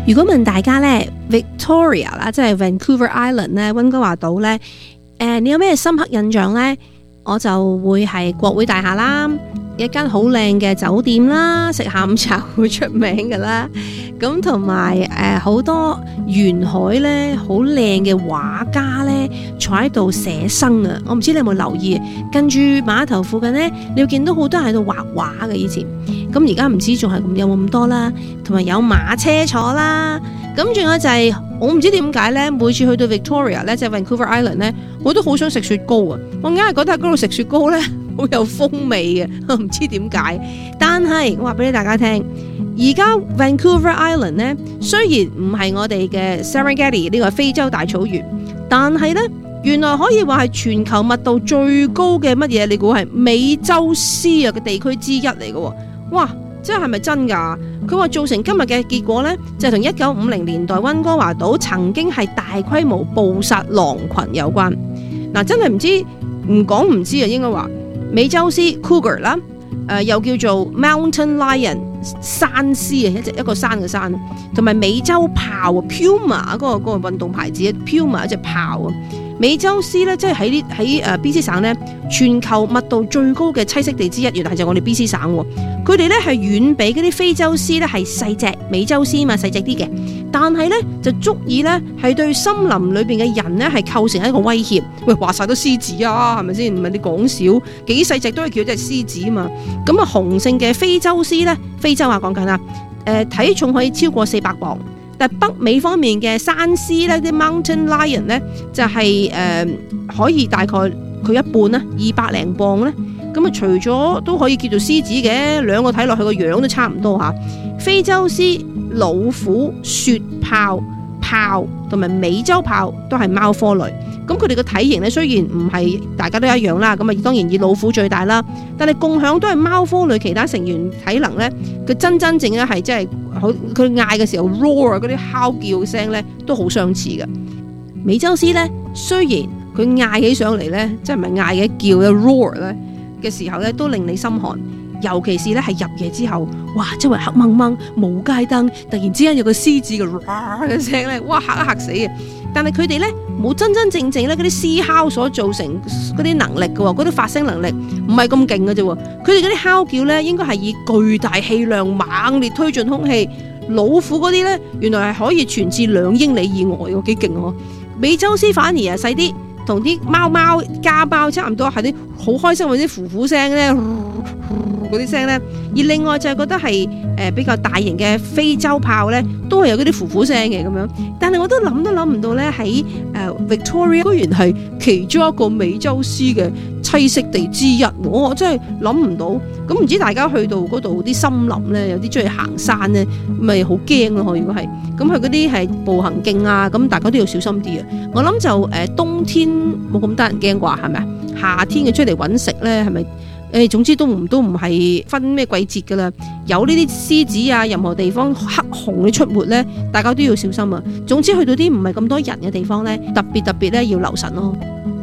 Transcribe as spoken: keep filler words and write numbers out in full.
如果問大家咧 Victoria 啦，即係 Vancouver Island 咧，溫哥華島咧，誒、呃，你有咩深刻印象咧？我就會係國會大廈啦，一間好靚嘅酒店啦，食下午茶會出名噶啦。咁同埋誒好多沿海咧，好靚嘅畫家咧，坐喺度寫生啊！我唔知你有冇留意，跟住碼頭附近咧，你會見到好多人喺度畫畫嘅以前。咁而家唔知仲係咁有冇咁多啦，同埋有馬車坐啦。咁仲有就係、是、我唔知點解咧，每次去到 Victoria 咧，即係 Vancouver Island 咧，我都好想食雪糕啊！我硬係覺得喺嗰度食雪糕咧，好有風味嘅，唔知點解。但係我話俾你大家聽，而家 Vancouver Island 咧，雖然唔係我哋嘅 Serengeti 呢個非洲大草原，但係咧原來可以話係全球密度最高嘅乜嘢？你估係美洲獅啊嘅地區之一嚟嘅？哇！即係係咪真㗎？佢話造成今日嘅結果呢，就係同一九五零年代溫哥華島曾經係大規模捕殺狼群有關。嗱、啊，真係唔知唔講唔知啊，應該話美洲獅 Cougar 啦、呃，又叫做 Mountain Lion 山獅啊，一隻一個山嘅山，同埋美洲豹 Puma 嗰、那個嗰、那個運動牌子 Puma 一隻豹啊。美洲獅咧，即係喺喺誒 B C 省咧，全球密度最高嘅棲息地之一，原來就係我哋 B C 省。佢哋咧係遠比嗰啲非洲獅咧係細隻，美洲獅嘛細隻啲嘅，但係咧就足以咧係對森林裏邊嘅人咧係構成一個威脅。喂，話晒都獅子啊，係咪先？唔係你講少，幾細隻都係叫隻獅子啊嘛。咁啊，雄性嘅非洲獅咧，非洲啊講緊啦，誒、呃、體重可以超過四百磅。但北美方面嘅山獅咧，啲 Mountain Lion 咧就係、是、誒、呃、可以大概佢一半啦，二百零磅咧。咁啊，除咗都可以叫做獅子嘅，兩個睇落去個樣都差唔多嚇。非洲獅、老虎、雪豹、豹同埋美洲豹都係貓科類。咁佢哋嘅體型咧雖然唔係大家都一樣啦，咁啊當然以老虎最大啦，但係共享都係貓科類其他成員體能咧，佢真真正咧係即係好佢嗌嘅時候 roar 嗰啲哮叫聲咧都好相似嘅。美洲獅咧雖然佢嗌起上嚟咧，即係唔係嗌嘅叫嘅 roar 咧嘅時候咧都令你心寒，尤其是咧係入夜之後，哇周圍黑掹掹冇街燈，突然之間有個獅子嘅 roar 嘅聲咧，哇嚇一嚇死嘅。但係佢哋咧冇真真正正咧嗰啲獅哮所造成嗰啲能力嘅喎，嗰啲發聲能力唔係咁勁嘅啫喎。佢哋嗰啲哮叫咧應該係以巨大氣量猛烈推進空氣。老虎嗰啲咧原來係可以傳至兩英里以外喎，幾勁喎。美洲獅反而係細啲，同啲貓貓家貓差唔多，係啲好開心或者呼呼聲咧嗰啲聲咧。而另外就係覺得係誒比較大型嘅非洲豹咧，都係有嗰啲呼呼聲嘅咁樣。但係我都諗都諗唔到咧，喺誒 Victoria 居然係其中一個美洲獅嘅棲息地之一，我真係諗唔到。咁唔知大家去到嗰度啲森林咧，有啲中意行山咧，咪好驚咯？如果係咁，佢嗰啲係步行徑啊，咁大家都要小心啲啊。我諗就誒、呃、冬天冇咁得人驚啩，係咪啊？夏天嘅出嚟揾食咧，係咪？誒，總之都唔都唔係分咩季節噶啦，有呢啲獅子啊，任何地方黑熊嘅出沒咧，大家都要小心啊。總之去到啲唔係咁多人嘅地方咧，特別特別咧要留神咯。